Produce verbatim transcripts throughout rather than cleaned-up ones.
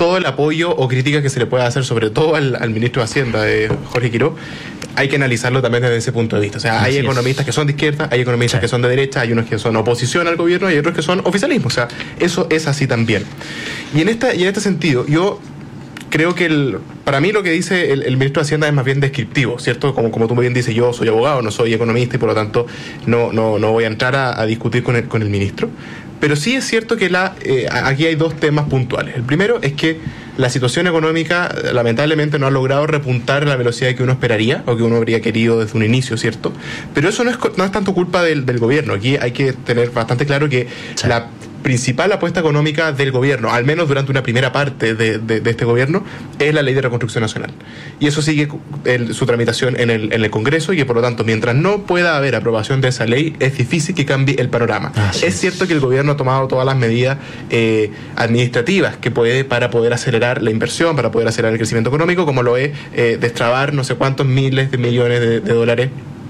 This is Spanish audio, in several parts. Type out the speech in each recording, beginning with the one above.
todo el apoyo o crítica que se le pueda hacer, sobre todo al, al ministro de Hacienda, eh, Jorge Quiró, hay que analizarlo también desde ese punto de vista. O sea, Así hay economistas es. que son de izquierda, hay economistas sí. que son de derecha, hay unos que son oposición al gobierno y otros que son oficialismo. O sea, eso es así también. Y en, esta, y en este sentido, yo creo que el, para mí lo que dice el, el ministro de Hacienda es más bien descriptivo, ¿cierto? Como, como tú muy bien dices, yo soy abogado, no soy economista y por lo tanto no, no, no voy a entrar a, a discutir con el, con el ministro. Pero sí es cierto que la, eh, aquí hay dos temas puntuales. El primero es que la situación económica lamentablemente no ha logrado repuntar a la velocidad que uno esperaría o que uno habría querido desde un inicio, ¿cierto? Pero eso no es, no es tanto culpa del, del gobierno. Aquí hay que tener bastante claro que sí. la principal apuesta económica del gobierno, al menos durante una primera parte de, de, de este gobierno, es la Ley de Reconstrucción Nacional. Y eso sigue el, su tramitación en el, en el Congreso y que por lo tanto, mientras no pueda haber aprobación de esa ley, es difícil que cambie el panorama. Ah, sí. Es cierto que el gobierno ha tomado todas las medidas eh, administrativas que puede para poder acelerar la inversión, para poder acelerar el crecimiento económico, como lo es eh, destrabar no sé cuántos miles de millones de, de dólares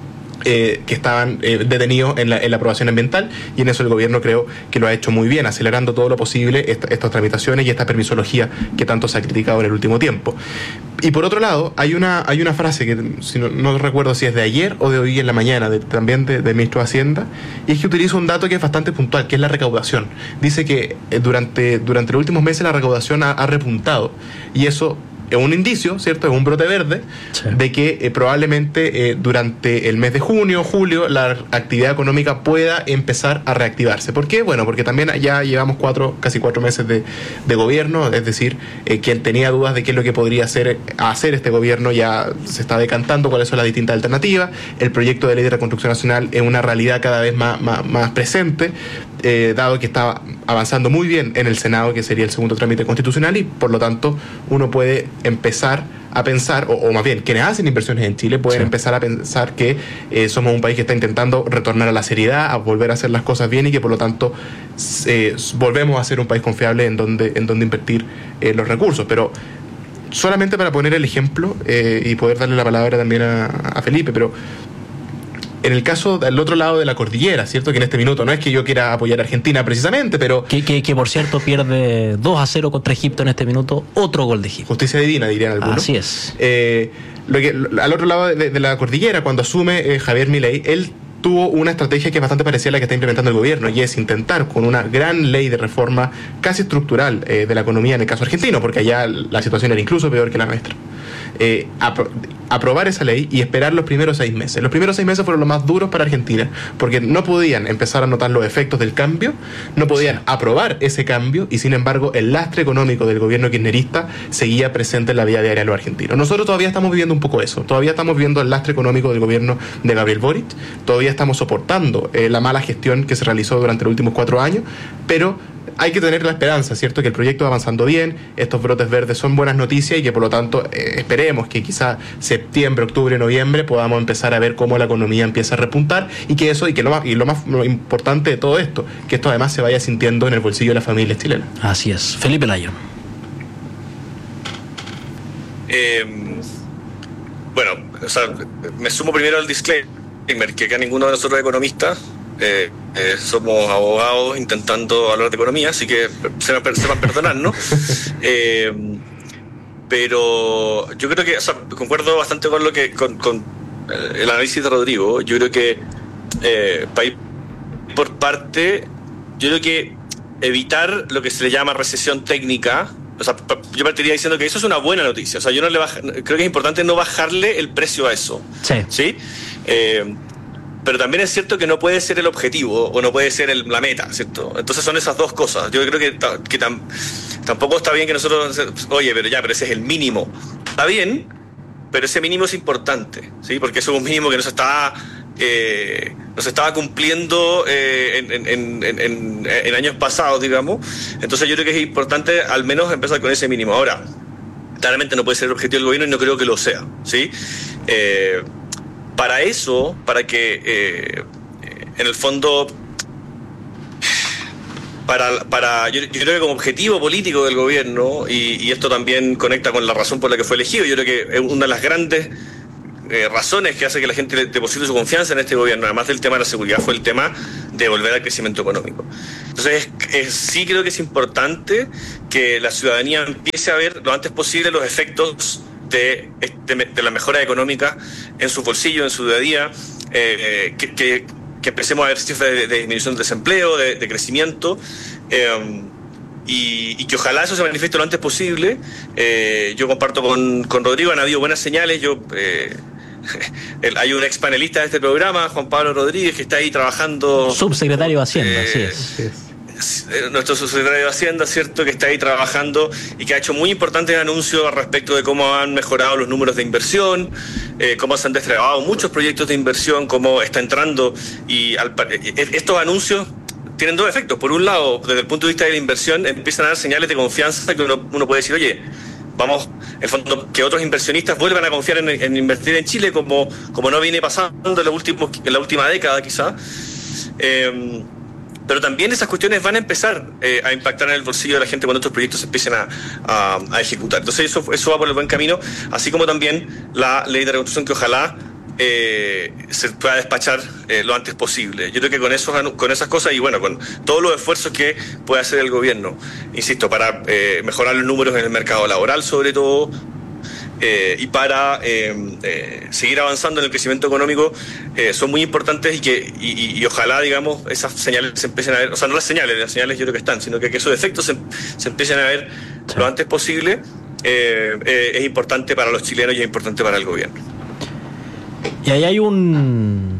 Eh, que estaban eh, detenidos en la, en la aprobación ambiental, y en eso el gobierno creo que lo ha hecho muy bien, acelerando todo lo posible esta, estas tramitaciones y esta permisología que tanto se ha criticado en el último tiempo. Y por otro lado, hay una hay una frase que si no, no recuerdo si es de ayer o de hoy en la mañana, de, también de, del ministro de Hacienda, y es que utiliza un dato que es bastante puntual, que es la recaudación. Dice que eh, durante, durante los últimos meses la recaudación ha, ha repuntado, y eso es un indicio, ¿cierto? Es un brote verde sí. de que eh, probablemente eh, durante el mes de junio, julio, la actividad económica pueda empezar a reactivarse. ¿Por qué? Bueno, porque también ya llevamos cuatro, casi cuatro meses de, de gobierno, es decir, eh, quien tenía dudas de qué es lo que podría hacer, hacer este gobierno ya se está decantando cuáles son las distintas alternativas. El proyecto de ley de reconstrucción nacional es una realidad cada vez más, más, más presente, eh, dado que está avanzando muy bien en el Senado, que sería el segundo trámite constitucional, y por lo tanto uno puede empezar a pensar, o, o más bien, quienes hacen inversiones en Chile pueden sí. empezar a pensar que eh, somos un país que está intentando retornar a la seriedad, a volver a hacer las cosas bien, y que por lo tanto eh, volvemos a ser un país confiable en donde, en donde invertir eh, los recursos. Pero solamente para poner el ejemplo eh, y poder darle la palabra también a, a Felipe, pero en el caso del otro lado de la cordillera, ¿cierto? Que en este minuto no es que yo quiera apoyar a Argentina precisamente, pero... Que, que, que por cierto pierde dos a cero contra Egipto en este minuto, otro gol de Egipto. Justicia divina, dirían algunos. Así es. Eh, lo que, al otro lado de, de la cordillera, cuando asume eh, Javier Milei, él tuvo una estrategia que es bastante parecida a la que está implementando el gobierno, y es intentar, con una gran ley de reforma casi estructural eh, de la economía en el caso argentino, porque allá la situación era incluso peor que la nuestra, eh, apro- aprobar esa ley y esperar los primeros seis meses. Los primeros seis meses fueron los más duros para Argentina, porque no podían empezar a notar los efectos del cambio, no podían sí. aprobar ese cambio, y sin embargo el lastre económico del gobierno kirchnerista seguía presente en la vida diaria de los argentinos. Nosotros todavía estamos viviendo un poco eso, todavía estamos viviendo el lastre económico del gobierno de Gabriel Boric, todavía estamos soportando eh, la mala gestión que se realizó durante los últimos cuatro años, pero hay que tener la esperanza, ¿cierto?, que el proyecto va avanzando bien, estos brotes verdes son buenas noticias, y que por lo tanto eh, esperemos que quizá septiembre, octubre, noviembre podamos empezar a ver cómo la economía empieza a repuntar, y que eso, y que lo más, y lo más lo importante de todo esto, que esto además se vaya sintiendo en el bolsillo de las familias chilenas. Así es. Felipe Layón. Eh, bueno, o sea, me sumo primero al disclaimer, que acá ninguno de nosotros es economista. Eh, eh, somos abogados intentando hablar de economía, así que sepan, sepan perdonarnos. eh, pero yo creo que, o sea, concuerdo bastante con lo que con, con el análisis de Rodrigo. Yo creo que eh, para ir por parte, yo creo que evitar lo que se le llama recesión técnica, o sea, yo partiría diciendo que eso es una buena noticia. O sea, yo no le baja, creo que es importante no bajarle el precio a eso. Sí. ¿Sí? Eh, pero también es cierto que no puede ser el objetivo o no puede ser el, la meta, ¿cierto? Entonces son esas dos cosas. Yo creo que, que tam, tampoco está bien que nosotros, oye, pero ya, pero ese es el mínimo. Está bien, pero ese mínimo es importante, ¿sí? Porque eso es un mínimo que no se está, eh, no se estaba cumpliendo eh, en, en, en, en, en años pasados, digamos. Entonces yo creo que es importante al menos empezar con ese mínimo. Ahora, claramente no puede ser el objetivo del gobierno y no creo que lo sea, ¿sí? Eh, Para eso, para que eh, en el fondo, para, para yo, yo creo que como objetivo político del gobierno, y, y esto también conecta con la razón por la que fue elegido, yo creo que una de las grandes eh, razones que hace que la gente deposite su confianza en este gobierno, además del tema de la seguridad, fue el tema de volver al crecimiento económico. Entonces, es, sí creo que es importante que la ciudadanía empiece a ver lo antes posible los efectos de, de, de la mejora económica en su bolsillo, en su día a día, eh, que, que, que empecemos a ver cifras de, de disminución del desempleo, de, de crecimiento, eh, y, y que ojalá eso se manifieste lo antes posible. Eh, yo comparto con, con Rodrigo, han habido buenas señales. Yo eh, el, hay un ex panelista de este programa, Juan Pablo Rodríguez, que está ahí trabajando. Subsecretario de Hacienda, eh, sí es. Sí es. Nuestro subsecretario de Hacienda, ¿cierto?, que está ahí trabajando y que ha hecho muy importantes anuncios al respecto de cómo han mejorado los números de inversión, eh, cómo se han destrabado muchos proyectos de inversión, cómo está entrando. Y al, estos anuncios tienen dos efectos. Por un lado, desde el punto de vista de la inversión, empiezan a dar señales de confianza que uno, uno puede decir, oye, vamos, en el fondo, que otros inversionistas vuelvan a confiar en, en invertir en Chile como, como no viene pasando en, los últimos, en la última década, quizá. Eh, Pero también esas cuestiones van a empezar eh, a impactar en el bolsillo de la gente cuando estos proyectos se empiecen a, a, a ejecutar. Entonces eso, eso va por el buen camino, así como también la ley de reconstrucción que ojalá eh, se pueda despachar eh, lo antes posible. Yo creo que con, esos, con esas cosas y bueno, con todos los esfuerzos que puede hacer el gobierno, insisto, para eh, mejorar los números en el mercado laboral sobre todo, Eh, y para eh, eh, seguir avanzando en el crecimiento económico, eh, son muy importantes y que y, y ojalá, digamos, esas señales se empiecen a ver, o sea, no las señales, las señales yo creo que están, sino que, que esos efectos se, se empiecen a ver sí. lo antes posible. Eh, eh, es importante para los chilenos y es importante para el gobierno. Y ahí hay un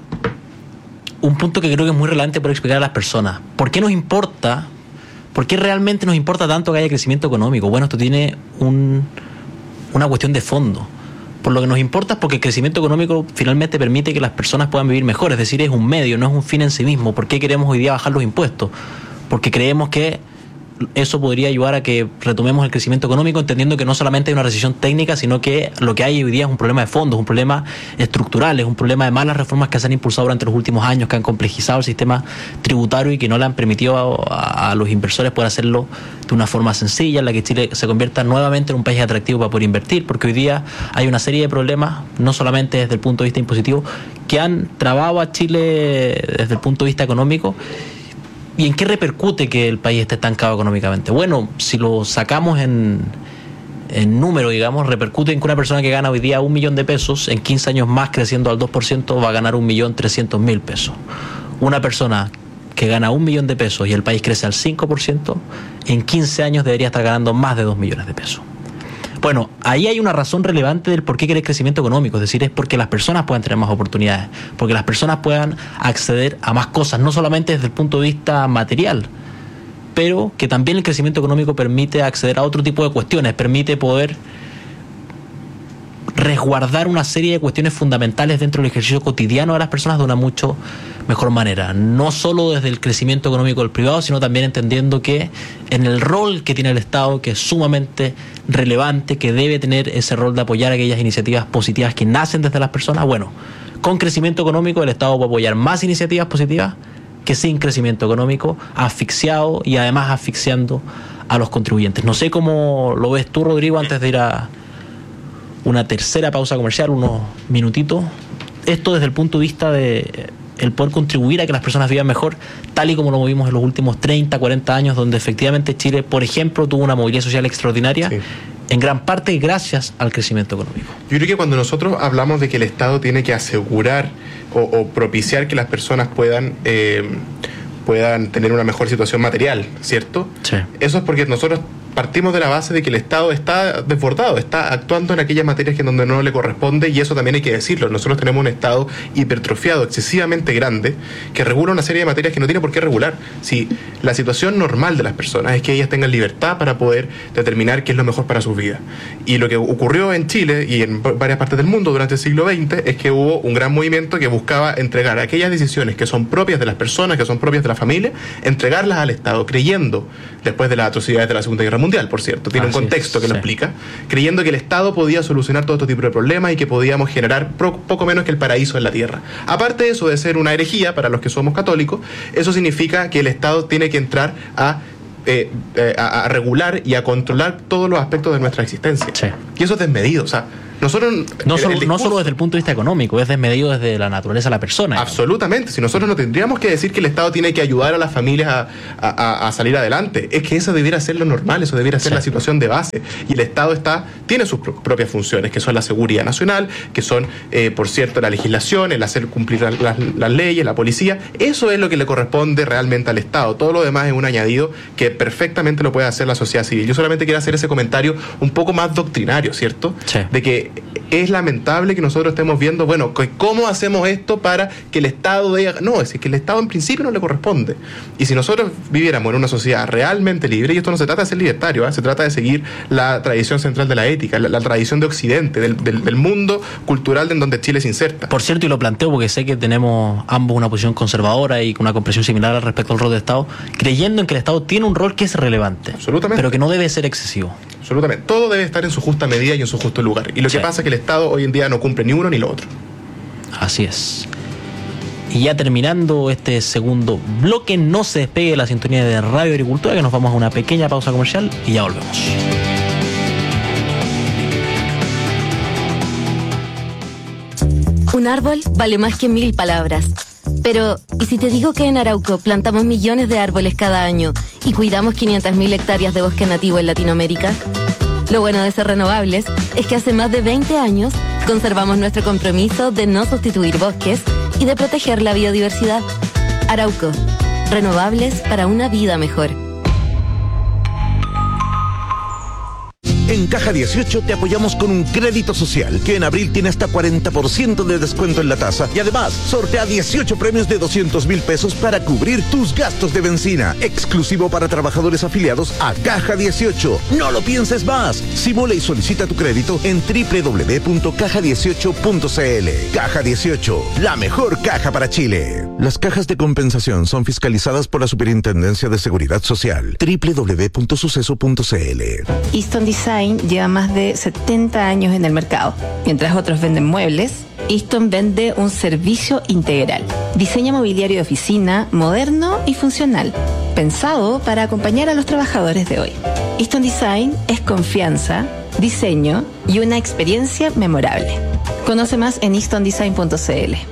un punto que creo que es muy relevante para explicar a las personas. ¿Por qué nos importa? ¿Por qué realmente nos importa tanto que haya crecimiento económico? Bueno, esto tiene un una cuestión de fondo. Por lo que nos importa es porque el crecimiento económico finalmente permite que las personas puedan vivir mejor, es decir, es un medio, no es un fin en sí mismo. ¿Por qué queremos hoy día bajar los impuestos? Porque creemos que eso podría ayudar a que retomemos el crecimiento económico, entendiendo que no solamente hay una recesión técnica, sino que lo que hay hoy día es un problema de fondo, es un problema estructural, es un problema de malas reformas que se han impulsado durante los últimos años, que han complejizado el sistema tributario y que no le han permitido a, a los inversores poder hacerlo de una forma sencilla, en la que Chile se convierta nuevamente en un país atractivo para poder invertir, porque hoy día hay una serie de problemas, no solamente desde el punto de vista impositivo, que han trabado a Chile desde el punto de vista económico. ¿Y en qué repercute que el país esté estancado económicamente? Bueno, si lo sacamos en, en número, digamos, repercute en que una persona que gana hoy día un millón de pesos, en quince años más creciendo al dos por ciento, va a ganar un millón trescientos mil pesos. Una persona que gana un millón de pesos y el país crece al cinco por ciento, en quince años debería estar ganando más de dos millones de pesos. Bueno, ahí hay una razón relevante del por qué quiere crecimiento económico, es decir, es porque las personas puedan tener más oportunidades, porque las personas puedan acceder a más cosas, no solamente desde el punto de vista material, pero que también el crecimiento económico permite acceder a otro tipo de cuestiones, permite poder resguardar una serie de cuestiones fundamentales dentro del ejercicio cotidiano de las personas de una mucho mejor manera, no solo desde el crecimiento económico del privado, sino también entendiendo que en el rol que tiene el Estado, que es sumamente relevante, que debe tener ese rol de apoyar aquellas iniciativas positivas que nacen desde las personas, bueno, con crecimiento económico el Estado va a apoyar más iniciativas positivas que sin crecimiento económico, asfixiado y además asfixiando a los contribuyentes. No sé cómo lo ves tú, Rodrigo, antes de ir a una tercera pausa comercial, unos minutitos. Esto desde el punto de vista de el poder contribuir a que las personas vivan mejor, tal y como lo vimos en los últimos treinta, cuarenta años, donde efectivamente Chile, por ejemplo, tuvo una movilidad social extraordinaria, sí, en gran parte gracias al crecimiento económico. Yo creo que cuando nosotros hablamos de que el Estado tiene que asegurar o, o propiciar que las personas puedan eh, puedan tener una mejor situación material, ¿cierto? Sí. Eso es porque nosotros partimos de la base de que el Estado está desbordado, está actuando en aquellas materias que en donde no le corresponde, y eso también hay que decirlo. Nosotros tenemos un Estado hipertrofiado, excesivamente grande, que regula una serie de materias que no tiene por qué regular. Si la situación normal de las personas es que ellas tengan libertad para poder determinar qué es lo mejor para sus vidas. Y lo que ocurrió en Chile y en varias partes del mundo durante el siglo veinte es que hubo un gran movimiento que buscaba entregar aquellas decisiones que son propias de las personas, que son propias de la familia, entregarlas al Estado, creyendo, después de las atrocidades de la Segunda Guerra Mundial, por cierto, tiene Así un contexto es, que lo sí. explica, creyendo que el Estado podía solucionar todo este tipo de problemas y que podíamos generar pro, poco menos que el paraíso en la tierra. Aparte de eso, de ser una herejía para los que somos católicos, eso significa que el Estado tiene que entrar a Eh, eh, a, a regular y a controlar todos los aspectos de nuestra existencia. Sí. Y eso es desmedido. O sea, Nosotros, no, el, solo, el discurso, no solo desde el punto de vista económico, es desmedido desde la naturaleza de la persona. Absolutamente. Si nosotros no tendríamos que decir que el Estado tiene que ayudar a las familias a, a, a salir adelante, es que eso debiera ser lo normal, eso debiera ser sí. la situación de base. Y el Estado está tiene sus pro- propias funciones, que son la seguridad nacional, que son, eh, por cierto, la legislación, el hacer cumplir las, las, las leyes, la policía. Eso es lo que le corresponde realmente al Estado. Todo lo demás es un añadido que perfectamente lo puede hacer la sociedad civil. Yo solamente quiero hacer ese comentario un poco más doctrinario, ¿cierto? Sí. De que es lamentable que nosotros estemos viendo, bueno, ¿cómo hacemos esto para que el Estado diga? No, es que el Estado en principio no le corresponde. Y si nosotros viviéramos en una sociedad realmente libre, y esto no se trata de ser libertario, ¿eh? Se trata de seguir la tradición central de la ética, la, la tradición de Occidente, del, del, del mundo cultural en donde Chile se inserta. Por cierto, y lo planteo porque sé que tenemos ambos una posición conservadora y una comprensión similar al respecto al rol del Estado, creyendo en que el Estado tiene un rol que es relevante, absolutamente, pero que no debe ser excesivo. Absolutamente. Todo debe estar en su justa medida y en su justo lugar. Y lo sí. que pasa es que el Estado hoy en día no cumple ni uno ni lo otro. Así es. Y ya terminando este segundo bloque, no se despegue de la sintonía de Radio Agricultura, que nos vamos a una pequeña pausa comercial y ya volvemos. Un árbol vale más que mil palabras. Pero, ¿y si te digo que en Arauco plantamos millones de árboles cada año y cuidamos quinientas mil hectáreas de bosque nativo en Latinoamérica? Lo bueno de ser renovables es que hace más de veinte años conservamos nuestro compromiso de no sustituir bosques y de proteger la biodiversidad. Arauco, renovables para una vida mejor. En Caja dieciocho te apoyamos con un crédito social que en abril tiene hasta cuarenta por ciento de descuento en la tasa y además sortea dieciocho premios de doscientos mil pesos para cubrir tus gastos de benzina, exclusivo para trabajadores afiliados a Caja dieciocho. No lo pienses más. Simula y solicita tu crédito en doble u doble u doble u punto caja dieciocho punto c l. Caja dieciocho, la mejor caja para Chile. Las cajas de compensación son fiscalizadas por la Superintendencia de Seguridad Social. doble u doble u doble u punto suceso punto c l. Easton Design lleva más de setenta años en el mercado. Mientras otros venden muebles, Easton vende un servicio integral. Diseño mobiliario de oficina, moderno y funcional, pensado para acompañar a los trabajadores de hoy. Easton Design es confianza, diseño y una experiencia memorable. Conoce más en easton design punto c l.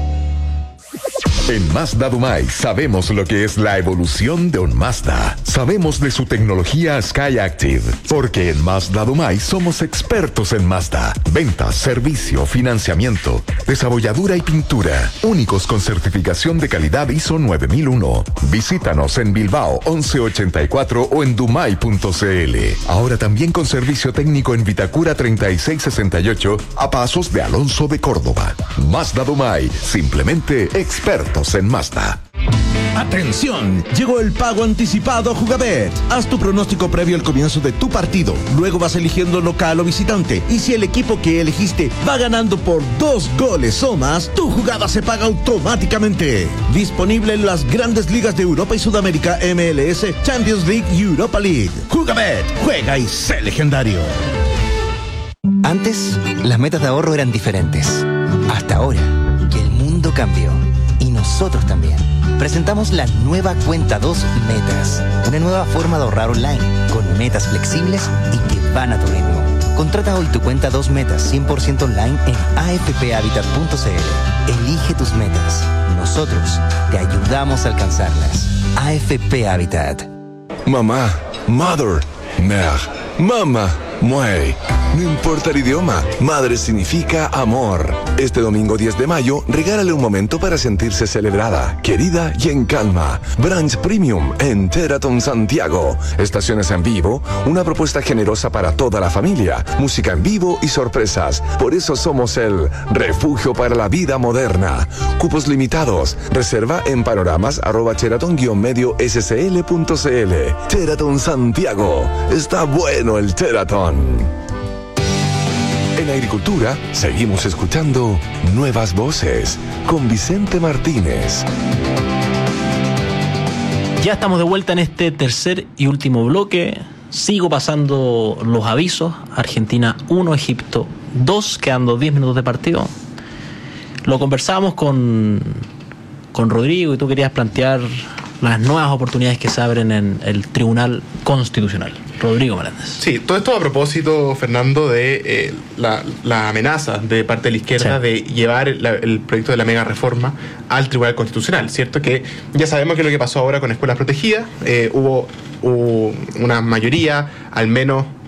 En Mazda Dumay sabemos lo que es la evolución de un Mazda. Sabemos de su tecnología SkyActiv, porque en Mazda Dumay somos expertos en Mazda. Ventas, servicio, financiamiento, desabolladura y pintura. Únicos con certificación de calidad I S O nueve mil uno. Visítanos en Bilbao once ochenta y cuatro o en dumay punto c l. Ahora también con servicio técnico en Vitacura treinta y seis sesenta y ocho a pasos de Alonso de Córdoba. Mazda Dumay, simplemente expertos en Mazda. ¡Atención! Llegó el pago anticipado Jugabet. Haz tu pronóstico previo al comienzo de tu partido. Luego vas eligiendo local o visitante. Y si el equipo que elegiste va ganando por dos goles o más, tu jugada se paga automáticamente. Disponible en las grandes ligas de Europa y Sudamérica, M L S, Champions League y Europa League. Jugabet, juega y sé legendario. Antes, las metas de ahorro eran diferentes. Hasta ahora, que el mundo cambió. Y nosotros también. Presentamos la nueva Cuenta dos Metas. Una nueva forma de ahorrar online, con metas flexibles y que van a tu ritmo. Contrata hoy tu Cuenta dos Metas cien por ciento online en a f p habitat punto c l. Elige tus metas. Nosotros te ayudamos a alcanzarlas. A F P Habitat. Mamá, mother, mère, mama, muey. No importa el idioma, madre significa amor. Este domingo diez de mayo, regálale un momento para sentirse celebrada, querida y en calma. Brunch Premium en Teraton Santiago. Estaciones en vivo, una propuesta generosa para toda la familia, música en vivo y sorpresas. Por eso somos el refugio para la vida moderna. Cupos limitados. Reserva en panoramas arroba teraton guion medio s c l punto c l. Teraton Santiago. Está bueno el Teraton. En Agricultura, seguimos escuchando Nuevas Voces con Vicente Martínez. Ya estamos de vuelta en este tercer y último bloque. Sigo pasando los avisos. Argentina uno, Egipto dos, quedando diez minutos de partido. Lo conversábamos con, con Rodrigo y tú querías plantear las nuevas oportunidades que se abren en el Tribunal Constitucional. Rodrigo Meléndez. Sí, todo esto a propósito, Fernando, de eh, la, la amenaza de parte de la izquierda sí. de llevar el, el proyecto de la mega reforma al Tribunal Constitucional, ¿cierto? Que ya sabemos que es lo que pasó ahora con escuelas protegidas, eh, hubo, hubo una mayoría, al menos